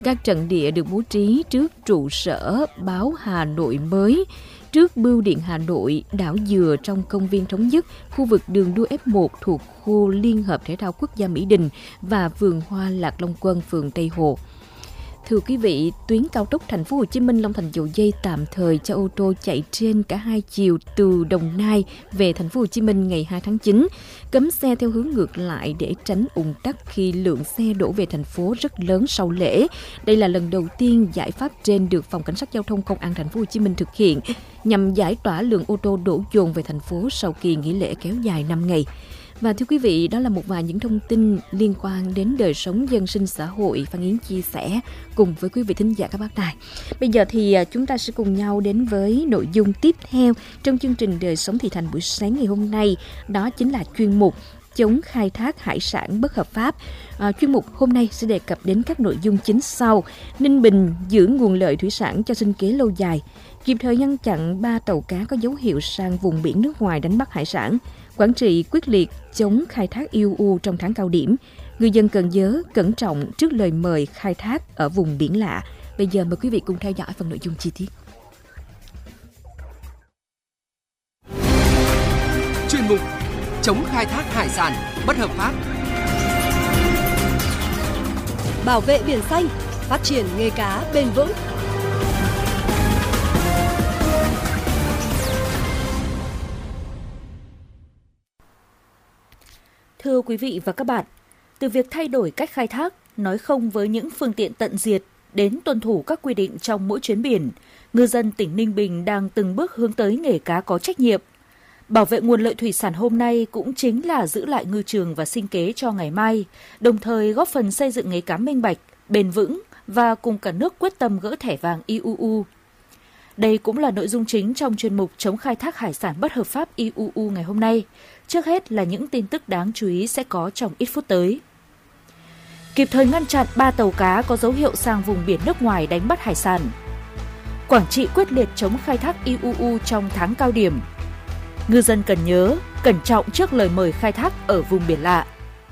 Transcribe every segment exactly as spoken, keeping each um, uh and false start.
Các trận địa được bố trí trước trụ sở báo Hà Nội mới, trước Bưu điện Hà Nội, đảo Dừa trong công viên Thống Nhất, khu vực đường đua ép một thuộc khu Liên hợp Thể thao Quốc gia Mỹ Đình và vườn hoa Lạc Long Quân, phường Tây Hồ. Thưa quý vị, tuyến cao tốc Thành phố Hồ Chí Minh Long Thành Dầu Giây tạm thời cho ô tô chạy trên cả hai chiều từ Đồng Nai về Thành phố Hồ Chí Minh ngày hai tháng chín, cấm xe theo hướng ngược lại để tránh ùn tắc khi lượng xe đổ về thành phố rất lớn sau lễ. Đây là lần đầu tiên giải pháp trên được Phòng Cảnh sát Giao thông Công an Thành phố Hồ Chí Minh thực hiện nhằm giải tỏa lượng ô tô đổ dồn về thành phố sau kỳ nghỉ lễ kéo dài năm ngày. Và thưa quý vị, đó là một vài những thông tin liên quan đến đời sống dân sinh xã hội Phan Yến chia sẻ cùng với quý vị thính giả các bác đài. Bây giờ thì chúng ta sẽ cùng nhau đến với nội dung tiếp theo trong chương trình Đời sống thị thành buổi sáng ngày hôm nay. Đó chính là chuyên mục chống khai thác hải sản bất hợp pháp. À, chuyên mục hôm nay sẽ đề cập đến các nội dung chính sau: Ninh Bình giữ nguồn lợi thủy sản cho sinh kế lâu dài, kịp thời ngăn chặn ba tàu cá có dấu hiệu sang vùng biển nước ngoài đánh bắt hải sản, Quảng Trị quyết liệt chống khai thác i u u trong tháng cao điểm, ngư dân Cần Giờ cẩn trọng trước lời mời khai thác ở vùng biển lạ. Bây giờ mời quý vị cùng theo dõi phần nội dung chi tiết. Chuyên mục chống khai thác hải sản bất hợp pháp, bảo vệ biển xanh, phát triển nghề cá bền vững. Thưa quý vị và các bạn, từ việc thay đổi cách khai thác, nói không với những phương tiện tận diệt đến tuân thủ các quy định trong mỗi chuyến biển, ngư dân tỉnh Ninh Bình đang từng bước hướng tới nghề cá có trách nhiệm. Bảo vệ nguồn lợi thủy sản hôm nay cũng chính là giữ lại ngư trường và sinh kế cho ngày mai, đồng thời góp phần xây dựng nghề cá minh bạch, bền vững và cùng cả nước quyết tâm gỡ thẻ vàng i u u. Đây cũng là nội dung chính trong chuyên mục chống khai thác hải sản bất hợp pháp i u u ngày hôm nay. Trước hết là những tin tức đáng chú ý sẽ có trong ít phút tới. Kịp thời ngăn chặn ba tàu cá có dấu hiệu sang vùng biển nước ngoài đánh bắt hải sản. Quảng Trị quyết liệt chống khai thác i u u trong tháng cao điểm. Ngư dân cần nhớ, cẩn trọng trước lời mời khai thác ở vùng biển lạ.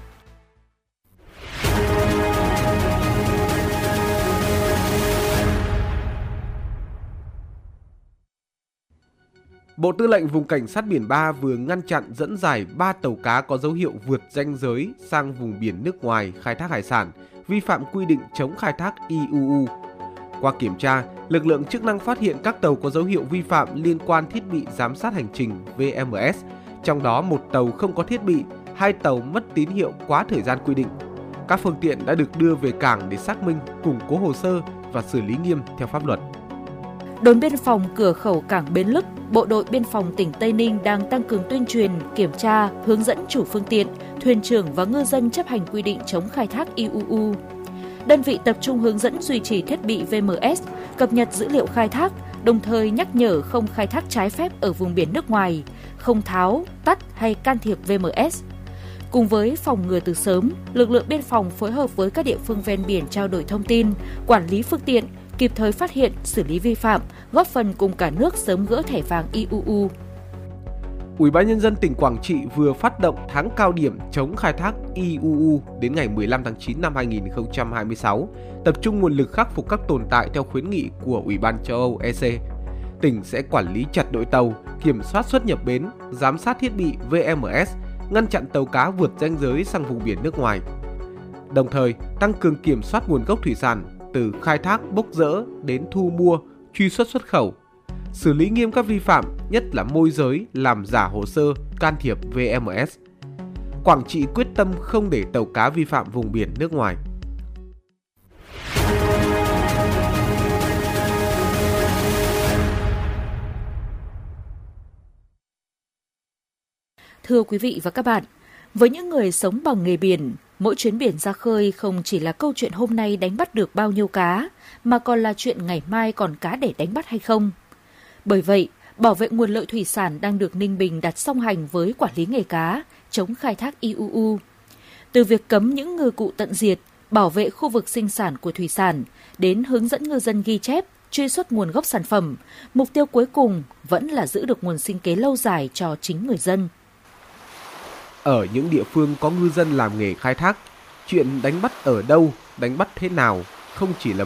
Bộ Tư lệnh Vùng Cảnh sát biển ba vừa ngăn chặn dẫn giải ba tàu cá có dấu hiệu vượt ranh giới sang vùng biển nước ngoài khai thác hải sản, vi phạm quy định chống khai thác i u u. Qua kiểm tra, lực lượng chức năng phát hiện các tàu có dấu hiệu vi phạm liên quan thiết bị giám sát hành trình vê em ét, trong đó một tàu không có thiết bị, hai tàu mất tín hiệu quá thời gian quy định. Các phương tiện đã được đưa về cảng để xác minh, củng cố hồ sơ và xử lý nghiêm theo pháp luật. Đồn biên phòng cửa khẩu cảng Bến Lức, Bộ đội Biên phòng tỉnh Tây Ninh đang tăng cường tuyên truyền, kiểm tra, hướng dẫn chủ phương tiện, thuyền trưởng và ngư dân chấp hành quy định chống khai thác i u u. Đơn vị tập trung hướng dẫn duy trì thiết bị vê em ét, cập nhật dữ liệu khai thác, đồng thời nhắc nhở không khai thác trái phép ở vùng biển nước ngoài, không tháo, tắt hay can thiệp vê em ét. Cùng với phòng ngừa từ sớm, lực lượng biên phòng phối hợp với các địa phương ven biển trao đổi thông tin, quản lý phương tiện, kịp thời phát hiện, xử lý vi phạm, góp phần cùng cả nước sớm gỡ thẻ vàng i u u. Ủy ban Nhân dân tỉnh Quảng Trị vừa phát động tháng cao điểm chống khai thác i u u đến ngày mười lăm tháng chín năm hai nghìn không trăm hai mươi sáu, tập trung nguồn lực khắc phục các tồn tại theo khuyến nghị của Ủy ban châu Âu e xê. Tỉnh sẽ quản lý chặt đội tàu, kiểm soát xuất nhập bến, giám sát thiết bị vê em ét, ngăn chặn tàu cá vượt ranh giới sang vùng biển nước ngoài. Đồng thời, tăng cường kiểm soát nguồn gốc thủy sản từ khai thác bốc dỡ đến thu mua, truy xuất xuất khẩu, xử lý nghiêm các vi phạm, nhất là môi giới, làm giả hồ sơ, can thiệp vê em ét. Quảng Trị quyết tâm không để tàu cá vi phạm vùng biển nước ngoài. Thưa quý vị và các bạn, với những người sống bằng nghề biển, mỗi chuyến biển ra khơi không chỉ là câu chuyện hôm nay đánh bắt được bao nhiêu cá, mà còn là chuyện ngày mai còn cá để đánh bắt hay không. Bởi vậy, bảo vệ nguồn lợi thủy sản đang được Ninh Bình đặt song hành với quản lý nghề cá, chống khai thác i u u. Từ việc cấm những ngư cụ tận diệt, bảo vệ khu vực sinh sản của thủy sản, đến hướng dẫn ngư dân ghi chép, truy xuất nguồn gốc sản phẩm, mục tiêu cuối cùng vẫn là giữ được nguồn sinh kế lâu dài cho chính người dân. Ở những địa phương có ngư dân làm nghề khai thác, chuyện đánh bắt ở đâu, đánh bắt thế nào không chỉ là